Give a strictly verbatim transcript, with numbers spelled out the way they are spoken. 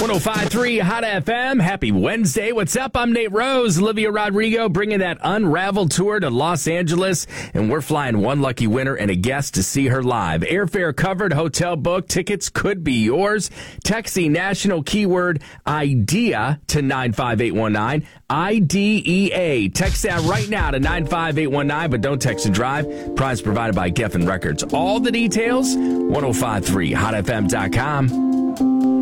one oh five point three Hot F M. Happy Wednesday. What's up? I'm Nate Rose. Olivia Rodrigo bringing that Unravel tour to Los Angeles, and we're flying one lucky winner and a guest to see her live. Airfare covered, hotel booked, tickets could be yours. Text the national keyword IDEA to nine five eight one nine. I D E A. Text that right now to nine five eight one nine, but don't text and drive. Prize provided by Geffen Records. All the details, ten fifty-three hot f m dot com.